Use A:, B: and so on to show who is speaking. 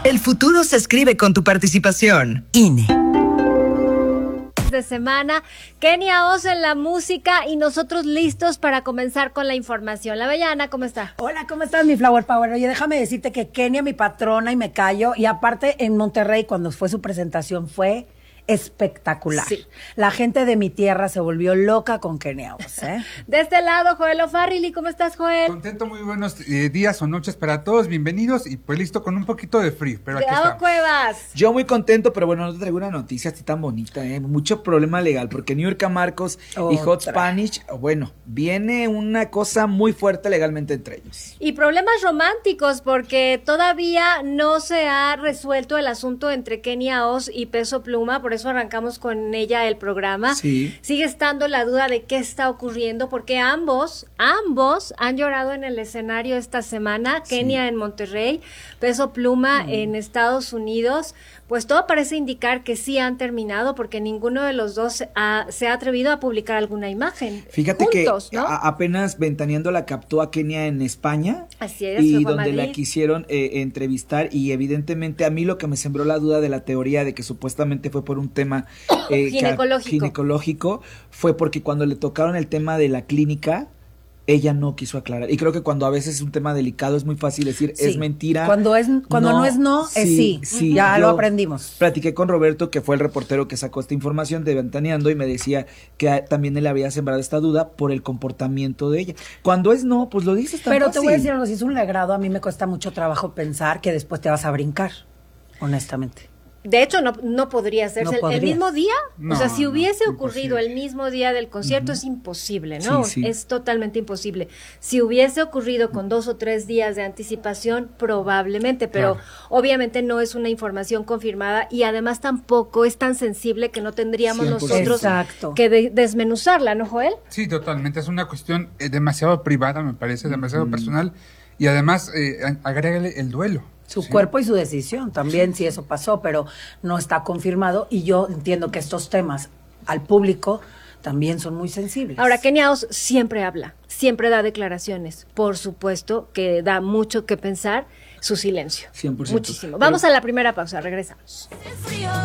A: El futuro se escribe con tu participación. INE.
B: De semana, Kenia Os en la música y nosotros listos para comenzar con la información. La bella Ana, ¿cómo está?
C: Hola, ¿cómo estás, mi Flower Power? Oye, déjame decirte que Kenia, mi patrona, y me callo, y aparte en Monterrey, cuando fue su presentación, fue espectacular.
B: Sí.
C: La gente de mi tierra se volvió loca con Kenia Os, ¿eh?
B: De este lado, Joel O'Farrill, ¿cómo estás, Joel?
D: Contento, muy buenos días o noches para todos, bienvenidos y pues listo con un poquito de frío, pero aquí
B: Gabo
D: estamos.
B: Cuevas.
E: Yo muy contento, pero bueno, no te traigo una noticia así tan bonita, mucho problema legal, porque Niurka Marcos y Hot Spanish, bueno, viene una cosa muy fuerte legalmente entre ellos.
B: Y problemas románticos, porque todavía no se ha resuelto el asunto entre Kenia Os y Peso Pluma, por eso arrancamos con ella el programa.
E: Sí.
B: Sigue estando la duda de qué está ocurriendo, porque ambos han llorado en el escenario esta semana, Kenia en Monterrey, Peso Pluma en Estados Unidos. Pues todo parece indicar que sí han terminado, porque ninguno de los dos se ha atrevido a publicar alguna imagen.
E: Fíjate
B: juntos,
E: que
B: ¿no?
E: apenas Ventaneando la captó a Kenia en España.
B: Así es,
E: y
B: fue a
E: donde la
B: Madrid.
E: quisieron entrevistar, y evidentemente a mí lo que me sembró la duda de la teoría de que supuestamente fue por un tema ginecológico fue porque cuando le tocaron el tema de la clínica, ella no quiso aclarar. Y creo que cuando a veces es un tema delicado es muy fácil decir
C: Sí.
E: es mentira.
C: Cuando no es no, es sí. Ya lo aprendimos.
E: Platiqué con Roberto, que fue el reportero que sacó esta información de Ventaneando, y me decía que también él había sembrado esta duda por el comportamiento de ella. Cuando es no, pues lo dices tan
C: Pero
E: fácil.
C: te voy a decir algo, si es un legrado, a mí me cuesta mucho trabajo pensar que después te vas a brincar, honestamente.
B: De hecho, no podría hacerse
C: No podría.
B: el mismo día.
D: No,
B: o sea, si
D: no,
B: hubiese ocurrido
D: imposible.
B: el mismo día del concierto, es imposible, ¿no?
E: Sí, sí.
B: Es totalmente imposible. Si hubiese ocurrido con 2 o 3 días de anticipación, probablemente, pero
D: Claro.
B: obviamente no es una información confirmada y además tampoco es tan sensible que no tendríamos
E: 100%.
B: nosotros
C: Exacto.
B: que desmenuzarla, ¿no, Joel?
D: Sí, totalmente, es una cuestión demasiado privada, me parece, demasiado personal, y además agrégale el duelo.
C: Su
D: ¿sí?
C: cuerpo y su decisión también, si eso pasó, pero no está confirmado, y yo entiendo que estos temas al público también son muy sensibles.
B: Ahora, Kenia Os siempre habla, siempre da declaraciones. Por supuesto que da mucho que pensar su silencio.
E: 100%.
B: Muchísimo. Vamos a la primera pausa, regresamos.